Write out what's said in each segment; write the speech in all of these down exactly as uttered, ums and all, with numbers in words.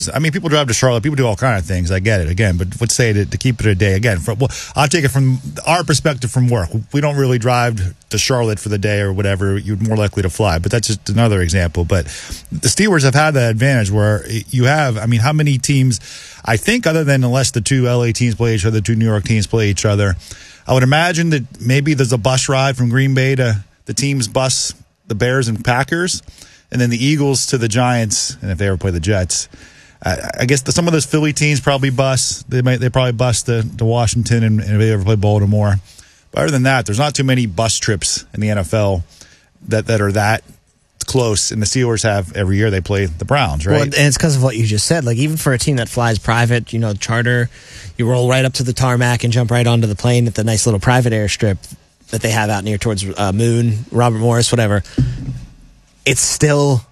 I mean, people drive to Charlotte. People do all kind of things. I get it, again. But let's say to, to keep it a day, again, from, well, I'll take it from our perspective from work. We don't really drive to Charlotte for the day or whatever. You're more likely to fly. But that's just another example. But the Steelers have had that advantage where you have, I mean, how many teams, I think other than unless the two L A teams play each other, the two New York teams play each other, I would imagine that maybe there's a bus ride from Green Bay to the team's bus, the Bears and Packers, and then the Eagles to the Giants, and if they ever play the Jets. I guess the, some of those Philly teams probably bus. They might they probably bus to, to Washington and, and if they ever play Baltimore. But other than that, there's not too many bus trips in the N F L that, that are that close. And the Steelers have every year they play the Browns, right? Well, and it's because of what you just said. Like even for a team that flies private, you know, charter, you roll right up to the tarmac and jump right onto the plane at the nice little private airstrip that they have out near towards uh, Moon, Robert Morris, whatever. It's still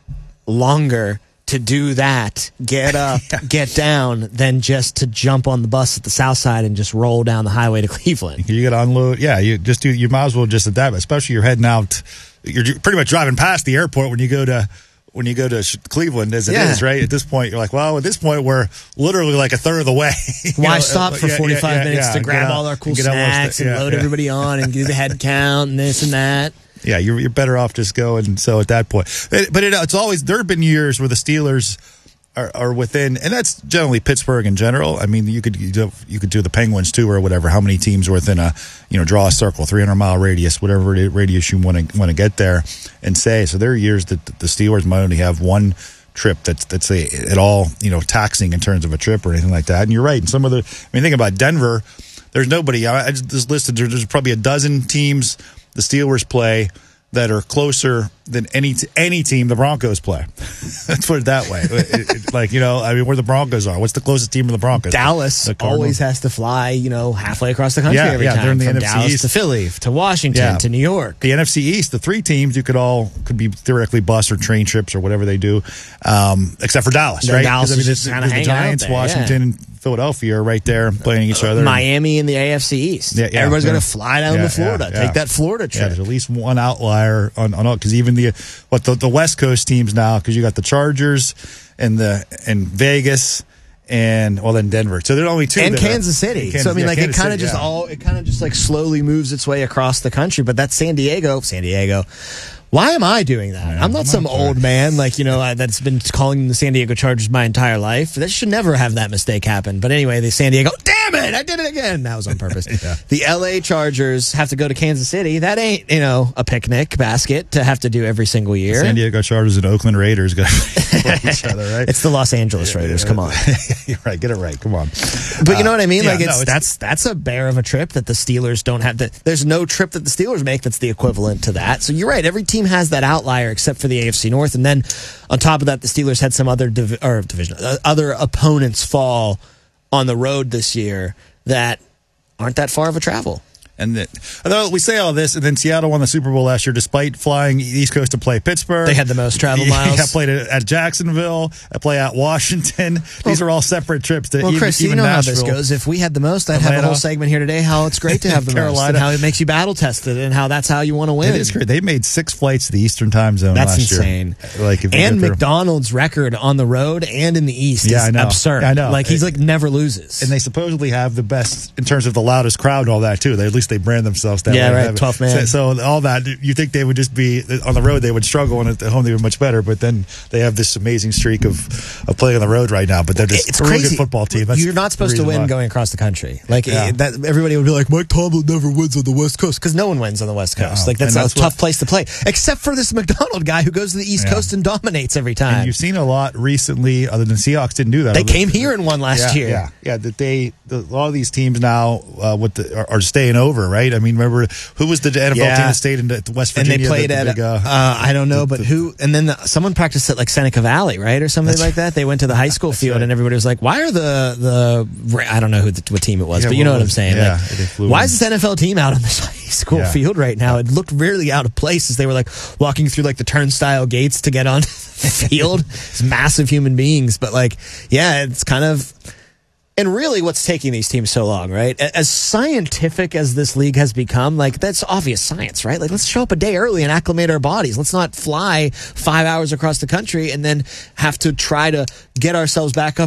longer to do that, get up, yeah. get down, than just to jump on the bus at the south side and just roll down the highway to Cleveland. You got to unload. Yeah, you just do. You might as well just at that, especially you're heading out. You're pretty much driving past the airport when you go to when you go to Cleveland, as it yeah. is, right? At this point, you're like, well, at this point, we're literally like a third of the way. Why know? stop for yeah, forty-five yeah, yeah, minutes yeah. to grab out, all our cool and snacks the, and yeah, load yeah. everybody on and do the head count and this and that? Yeah, you're you're better off just going. So at that point, it, but it, it's always there have been years where the Steelers Are, are within, and that's generally Pittsburgh in general. I mean, you could you, do, you could do the Penguins too, or whatever. How many teams are within a, you know, draw a circle, three hundred mile radius, whatever radius you want to want to get there, and say. So there are years that the Steelers might only have one trip that's that's a, at all, you know, taxing in terms of a trip or anything like that. And you're right. And some of the, I mean, think about Denver. There's nobody. I, I just listed. There's probably a dozen teams the Steelers play that are closer than any t- any team the Broncos play. Let's put it that way. it, it, like, you know, I mean, where the Broncos are. What's the closest team to the Broncos? Dallas the always has to fly, you know, halfway across the country yeah, every yeah, time. they're in the From N F C Dallas East. to Philly, to Washington, yeah. to New York. The N F C East, the three teams, you could all, could be theoretically bus or train trips or whatever they do, um, except for Dallas, then right? Dallas I mean, is just the, kind of the Giants, there, Washington, yeah. and Philadelphia are right there playing each other. Miami in the A F C East. Yeah, yeah, Everybody's yeah. going to fly down yeah, to Florida. yeah, yeah. Take that Florida trip. Yeah, there's at least one outlier on on because even the what the, the West Coast teams now, because you got the Chargers and the and Vegas. And well, then Denver. So there are only two. And that Kansas are, City. Kansas, so I mean, yeah, like Kansas it kind of City, just yeah. all it kind of just like slowly moves its way across the country. But that's San Diego. San Diego. Why am I doing that? Yeah, I'm not I'm some not old sure. man like, you know, that's been calling the San Diego Chargers my entire life. That should never have that mistake happen. But anyway, the San Diego, damn it, I did it again. That was on purpose. yeah. The L A Chargers have to go to Kansas City. That ain't, you know, a picnic basket to have to do every single year. San Diego Chargers and Oakland Raiders got to play each other, right? It's the Los Angeles Raiders. Come on. You're right. Get it right. Come on. But you know what I mean? Uh, like yeah, it's, no, it's that's that's a bear of a trip that the Steelers don't have. That there's no trip that the Steelers make that's the equivalent to that. So you're right. Every team has that outlier except for the A F C North, and then on top of that, the Steelers had some other div- or division, uh, other opponents fall on the road this year that aren't that far of a travel. And that, although we say all this, and then Seattle won the Super Bowl last year despite flying East Coast to play Pittsburgh. They had the most travel yeah, miles. Yeah, played at Jacksonville. I play at Washington. These are all separate trips. To Well, even, Chris, even you know Nashville. how this goes. If we had the most, I'd have a Atlanta. whole segment here today how it's great to have the most Carolina. and how it makes you battle tested and how that's how you want to win. It is great. They made six flights to the Eastern Time Zone That's last insane. year. Like if you and get through- McDonald's record on the road and in the East Yeah, is I know. absurd. I know. Like he's It- like never loses. And they supposedly have the best in terms of the loudest crowd and all that too. They at least they brand themselves that Yeah, way. right, Have it. twelve man. So, so all that you think they would just be on the road they would struggle and at home they were much better. But then they have this amazing streak of, of playing on the road right now. But they're just It's a really crazy. good football team. That's You're not supposed the to reason win why. going across the country. Like Yeah. eh, that, everybody would be like, Mike Tomlin never wins on the West Coast because no one wins on the West Coast. Yeah, like that's and a that's tough what- place to play, except for this McDonald guy who goes to the East Yeah. Coast and dominates every time. And you've seen a lot recently. Other than Seahawks didn't do that. They Other- came here and won last yeah, year. Yeah, yeah. That they the, a lot of these teams now uh, with the, are, are staying over, right? I mean, remember who was the N F L Yeah. team that stayed in the, West And Virginia? they played the, the at, big, uh, uh, I don't know, but who, and then the, someone practiced at like Seneca Valley, right? Or something like that. They went to the high school field right. and everybody was like, why are the, the, I don't know who the, what team it was, Yeah, but you know what what I'm was- saying. yeah, Like, they flew why in. is this N F L team out on this high school Yeah. field right now? It looked really out of place as they were like walking through like the turnstile gates to get on the field. It's massive human beings, but like, yeah, it's kind of, And really, what's taking these teams so long, right? As scientific as this league has become, like, that's obvious science, right? Like, let's show up a day early and acclimate our bodies. Let's not fly five hours across the country and then have to try to get ourselves back up